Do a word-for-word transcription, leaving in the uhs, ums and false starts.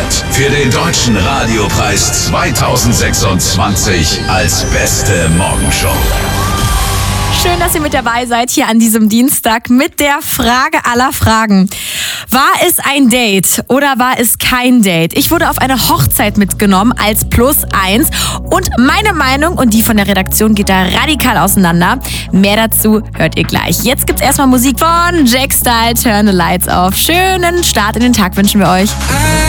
nominiert für den Deutschen Radiopreis zweitausendsechsundzwanzig als beste Morgenshow. Schön, dass ihr mit dabei seid hier an diesem Dienstag mit der Frage aller Fragen. War es ein Date oder war es kein Date? Ich wurde auf eine Hochzeit mitgenommen als Plus eins und meine Meinung und die von der Redaktion geht da radikal auseinander. Mehr dazu hört ihr gleich. Jetzt gibt's erstmal Musik von Jack Style, Turn the Lights Off. Schönen Start in den Tag wünschen wir euch.